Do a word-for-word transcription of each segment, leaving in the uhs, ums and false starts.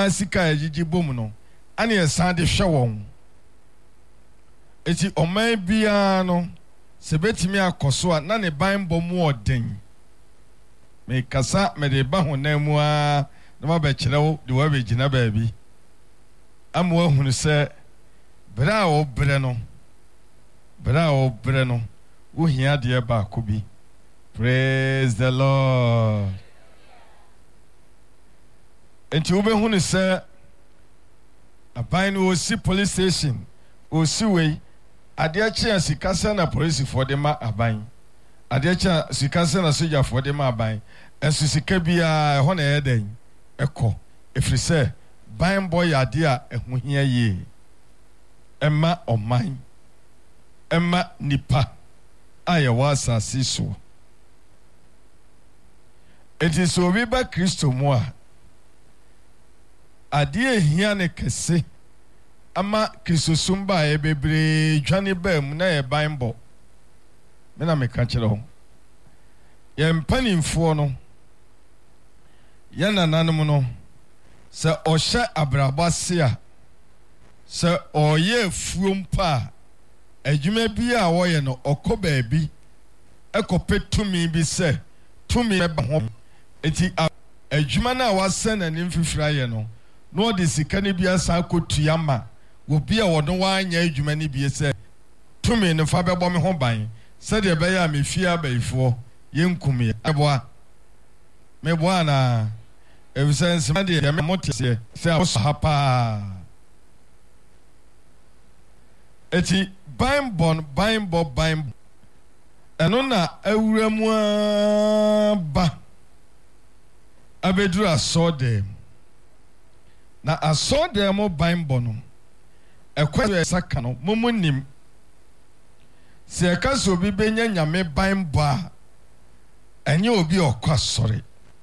nyinaa sika agigi bom no ane esan de hwe won eti oman bia no se betimi akoso a na ne ban bom oden me kasa me de ba honamu a na ma be kirewo de wa be gina baabi amwa hunu se bra o bre no bra o bre no wo hia de ba ko bi. Praise the Lord. Enti ube hunu se aban no osi police station osi we ade achi asikasa na police for dem aban ade achi asikasa na soldier for dem aban enso sika bia ho na eden ekọ efiri se ban boy ade a eho hia ye emma oman emma nipa aye wasa siso. Enti so bi ba Kristo mu a ade hia ne kese ama Kristo sumba e bebre dwane ba mu na e Bible me na me ka kire ho ye mpanimfo no ye nananom no se ohye abrabase a se oye fuompa adwuma bi a wo ye no okoba bi ekopetumi bi se tumi ba ho enti adwuma na wasen na nimfifira ye no no de sika ne bia sa kotua ma wo bia wo no wanya adwuma ne bia se tumi ne fa bebo me ho ban se de be ya me fia baifo yenkum ye eboa me boa na evisense ma de me mote se se aso hapa eti Bible Bible Bible eno na awuramu ba abedura sode na asode mo Bible no ekwa saka no momunim se kaso bi benya nyame Bible a enye obi okwa sore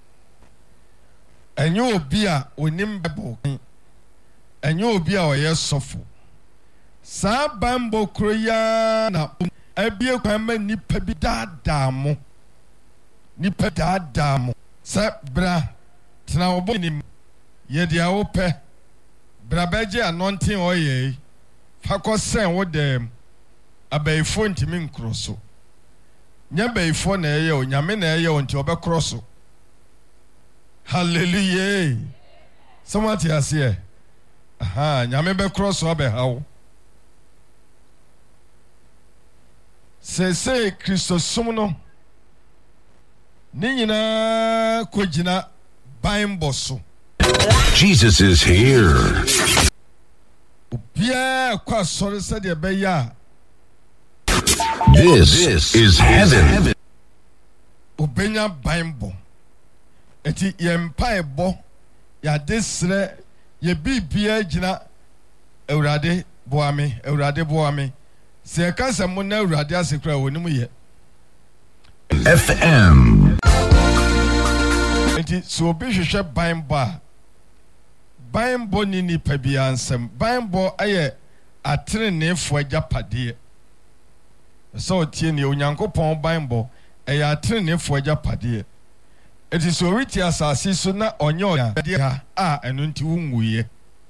enye obi a onim Bible enye obi a oye sofo sa Bible kroya na ebie kwama nipa bi daadaa mo nipa daadaa mo sa bra tena obo nim ye dia wo pe bra beje anointing oye fakosen wo dem abaifo ntimi nkroso nya baifo na eye onyame na eye onti obekroso. Hallelujah. Somebody has here aha nyame bekroso abehawo se se Kristo sumno ni nyina kogina Bible so. Jesus is here. Obia kwa sori se de be ya. This, this is heaven. Obenya Bible. Eti ye mpa ebo ya desre ye bibia gina Ewurade boame Ewurade boame se kansa mo na Ewurade asekra wonimu ye F M. Eti so obi hwehwe Bible Bible ni ni pa bia ansem Bible aye atrenefo agapade so tie ni Onyankopɔn Bible aye atrenefo agapade eti so witi asase so na onyo ya a enu nti wunguye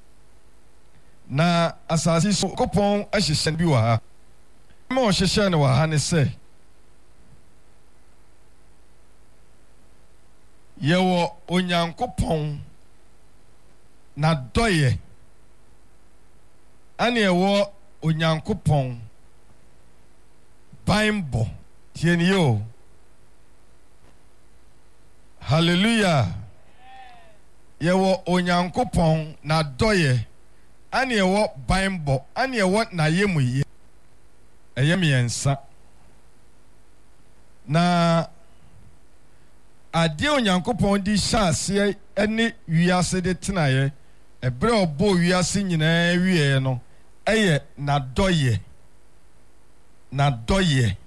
na asase so kopon ahyehye bi wa ha ma o hyehye ne wa ha ne se yewo Onyankopɔn na doye ane yewo Onyankopɔn Bible tie ni yo. Hallelujah. Yewo Onyankopɔn na doye ane yewo Bible ane yewo na yemuye eye miensa na ade Onyankopɔn di hyase ene wiase de tenaye ebre obo wiase nyina wiye no eye na doye na doye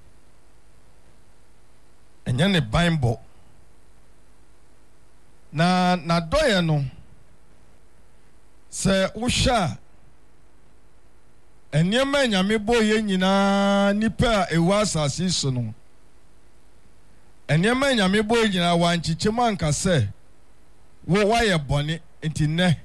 enye ne Bible na na doye no se usha eniema nyame boye nyina nipa ewa asase so no eniema nyame boye nyina wanchiche manka se wo waye bone enti ne